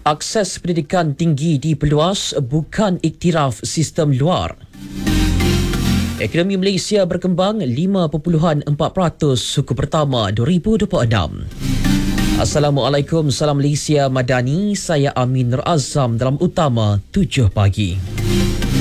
Akses pendidikan tinggi diperluas, bukan iktiraf sistem luar. Ekonomi Malaysia berkembang 5.4% suku pertama 2026. Assalamualaikum, salam Malaysia Madani. Saya Amin Nur Azam dalam utama 7 pagi.